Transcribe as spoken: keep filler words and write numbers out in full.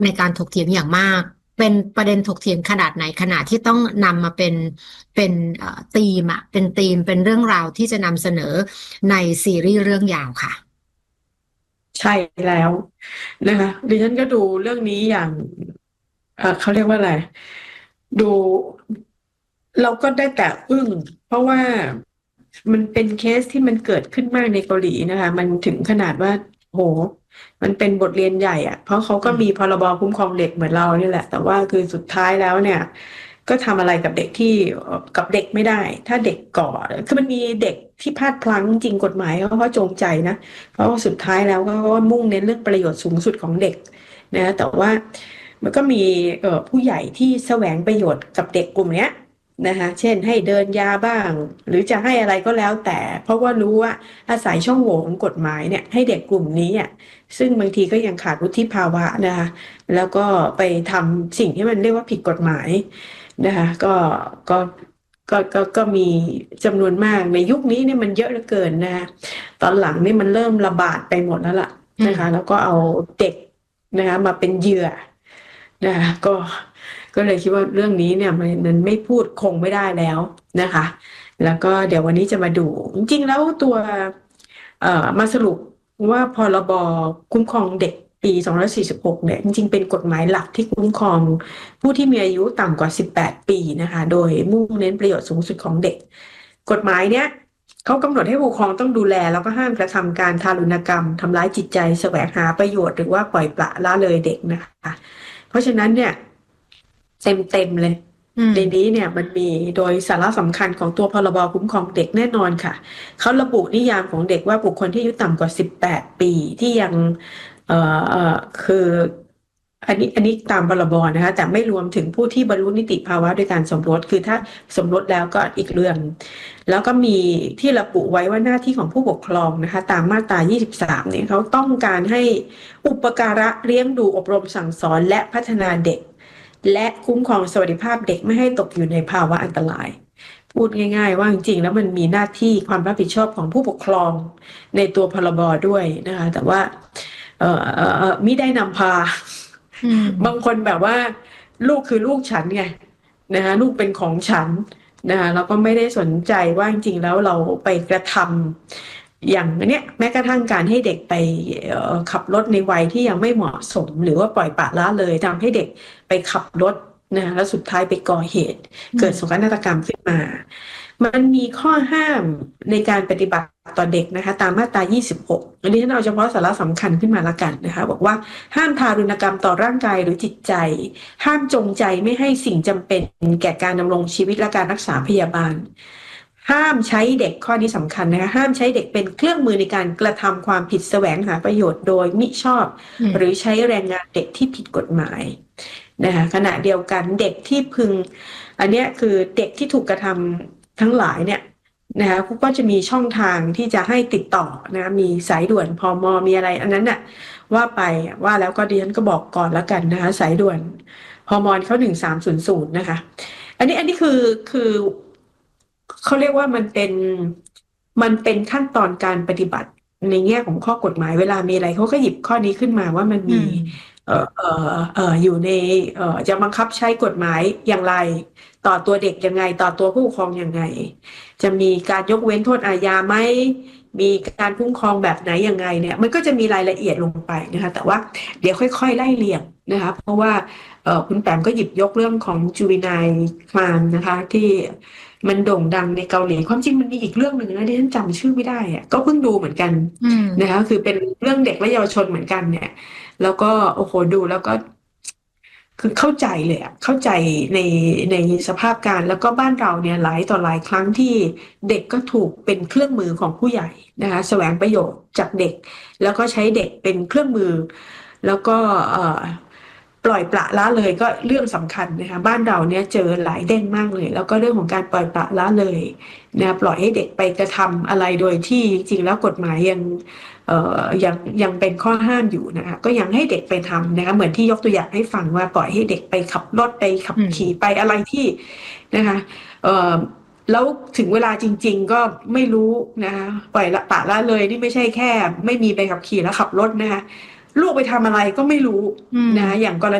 ในการถกเถียงอย่างมากเป็นประเด็นถกเถียงขนาดไหนขนาดที่ต้องนำมาเป็นเป็นเอ่อธีมอะเป็นธีมเป็นเรื่องราวที่จะนำเสนอในซีรีส์เรื่องยาวค่ะใช่แล้วนะคะดิฉันก็ดูเรื่องนี้อย่างเอ่อเขาเรียกว่าอะไรดูเราก็ได้แต่อึ้งเพราะว่ามันเป็นเคสที่มันเกิดขึ้นมากในเกาหลีนะคะมันถึงขนาดว่าโหมันเป็นบทเรียนใหญ่อะเพราะเขาก็มีพรบคุ้มครองเด็กเหมือนเรานี่แหละแต่ว่าคือสุดท้ายแล้วเนี่ยก็ทำอะไรกับเด็กที่เอ่อกับเด็กไม่ได้ถ้าเด็กก่อคือมันมีเด็กที่พลาดพลั้งจริงกฎหมายเขาก็จงใจนะ เพราะว่าสุดท้ายแล้วก็มุ่งเน้นเรื่องประโยชน์สูงสุดของเด็กนะแต่ว่ามันก็มีเอ่อผู้ใหญ่ที่แสวงประโยชน์กับเด็กกลุ่มเนี้ยนะคะเช่นให้เดินยาบ้างหรือจะให้อะไรก็แล้วแต่เพราะว่ารู้ว่าอาศัยช่องโหว่ของกฎหมายเนี่ยให้เด็กกลุ่มนี้อ่ะซึ่งบางทีก็ยังขาดวุฒิภาวะนะคะแล้วก็ไปทำสิ่งที่มันเรียกว่าผิดกฎหมายนะคะก็ก็ก็ก็ก็มีจำนวนมากในยุคนี้เนี่ยมันเยอะเหลือเกินนะคะ ตอนหลังนี่มันเริ่มระบาดไปหมดแล้วล่ะอืมนะคะแล้วก็เอาเด็กนะคะมาเป็นเหยื่อนะคะก็ก็เลยคิดว่าเรื่องนี้เนี่ยมันมันไม่พูดคงไม่ได้แล้วนะคะแล้วก็เดี๋ยววันนี้จะมาดูจริงๆแล้วตัวเอ่อมาสรุปว่าพรบคุ้มครองเด็กปีสองพันสี่สิบหกเนี่ยจริงๆเป็นกฎหมายหลักที่คุ้มครองผู้ที่มีอายุต่ำกว่าสิบแปดปีนะคะโดยมุ่งเน้นประโยชน์สูงสุดของเด็กกฎหมายเนี้ย เขากำหนดให้ผู้ปกครองต้องดูแลแล้วก็ห้ามกระทำการทารุณกรรมทำร้ายจิตใจแสวงหาประโยชน์หรือว่าปล่อยปละละเลยเด็กนะคะเพราะฉะนั้นเนี่ยเต็มเต็มเลยอืมในนี้เนี่ยมันมีโดยสาระสำคัญของตัวพรบคุ้มครองเด็กแน่นอนค่ะเขาระบุนิยามของเด็กว่าบุคคลที่อายุต่ำกว่าสิบแปดปีที่ยังเอ่อเอ่อคืออันนี้อันนี้ตามพรบนะคะแต่ไม่รวมถึงผู้ที่บรรลุนิติภาวะด้วยการสมรสคือถ้าสมรสแล้วก็อีกเรื่อง แล้วก็มีที่ระบุไว้ว่าหน้าที่ของผู้ปกครองนะคะตามมาตรายี่สิบสามเนี่ยเขาต้องการให้อุปการะเลี้ยงดูอบรมสั่งสอนและพัฒนาเด็กและคุ้มครองสวัสดิภาพเด็กไม่ให้ตกอยู่ในภาวะอันตรายพูดง่ายๆว่าจริงๆแล้วมันมีหน้าที่ความรับผิดชอบของผู้ปกครองในตัวพรบด้วยนะคะแต่ว่าเอ่อเอ่อเอ่อมิได้นำพาอืมบางคนแบบว่าลูกคือลูกฉันไงนะคะลูกเป็นของฉัน นะคะเราก็ไม่ได้สนใจว่าจริงๆแล้วเราไปกระทำอย่างเนี้ยแม้กระทั่งการให้เด็กไปเอ่อขับรถในวัยที่ยังไม่เหมาะสมหรือว่าปล่อยปละละเลยทำให้เด็กไปขับรถนะแล้วสุดท้ายไปก่อเหตุอืมเกิดโศกนาฏกรรมขึ้นมามันมีข้อห้ามในการปฏิบัติต่อเด็กนะคะตามมาตรายี่สิบหกอันนี้ฉันเอาเฉพาะสาระสำคัญขึ้นมาละกันนะคะบอกว่าห้ามทารุณกรรมต่อร่างกายหรือจิตใจ ห้ามจงใจไม่ให้สิ่งจำเป็นแก่การดำรงชีวิตและการรักษาพยาบาลห้ามใช้เด็กข้อนี้สำคัญนะคะห้ามใช้เด็กเป็นเครื่องมือในการกระทำความผิดแสวงหาประโยชน์โดยมิชอบอืมหรือใช้แรงงานเด็กที่ผิดกฎหมายนะคะขณะเดียวกันเด็กที่พึงอันเนี้ยคือเด็กที่ถูกกระทำทั้งหลายเนี่ยนะคะก็จะมีช่องทางที่จะให้ติดต่อนะมีสายด่วนพมมีอะไรอันนั้นน่ะ ว่าไปว่าแล้วก็ดิฉันก็บอกก่อนแล้วกันนะคะสายด่วนฮอร์โมนเขาหนึ่งสามศูนย์ศูนย์นะคะอันนี้อันนี้คือคือเขาเรียกว่ามันเป็นมันเป็นขั้นตอนการปฏิบัติในแง่ของข้อกฎหมายเวลามีอะไรเขาก็หยิบข้อนี้ขึ้นมาว่ามันมีอืมเอ่อเอ่อเอ่ออยู่ในเอ่อจะบังคับใช้กฎหมายอย่างไรต่อตัวเด็กยังไงต่อตัวผู้ปกครองยังไงจะมีการยกเว้นโทษอาญาไหม มีการคุ้มครองแบบไหนยังไงเนี่ยมันก็จะมีรายละเอียดลงไปนะคะแต่ว่าเดี๋ยวค่อยๆไล่เรียงนะคะเพราะว่าเอ่อคุณแปมก็หยิบยกเรื่องของจูวินายคลามนะคะที่มันโด่งดังในเกาหลีความจริงมันมีอีกเรื่องหนึ่งนะที่ฉันจำชื่อไม่ได้อะก็เพิ่งดูเหมือนกันอืมนะคะคือเป็นเรื่องเด็กและเยาวชนเหมือนกันเนี่ยแล้วก็โอ้โหดูแล้วก็ คือเข้าใจเลยอะเข้าใจในในสภาพการแล้วก็บ้านเราเนี่ยหลายต่อหลายครั้งที่เด็กก็ถูกเป็นเครื่องมือของผู้ใหญ่นะคะแสวงประโยชน์จากเด็กแล้วก็ใช้เด็กเป็นเครื่องมือแล้วก็เอ่อปล่อยปละละเลยก็เรื่องสำคัญนะคะบ้านเราเนี่ยเจอหลายเด้งมากเลยแล้วก็เรื่องของการปล่อยปละละเลยนะปล่อยให้เด็กไปกระทำอะไรโดยที่จริงๆแล้วกฎหมายยัง เอ่อยังยังเป็นข้อห้ามอยู่นะคะก็ยังให้เด็กไปทำนะคะเหมือนที่ยกตัวอย่างให้ฟังว่าปล่อยให้เด็กไปขับรถไปขับอืมขี่ไปอะไรที่นะคะเอ่อแล้วถึงเวลาจริงๆก็ไม่รู้นะคะปล่อยละปละละเลยนี่ไม่ใช่แค่ไม่มีใบขับขี่แล้วขับรถนะคะลูกไปทำอะไรก็ไม่รู้อืมนะคะอย่างกร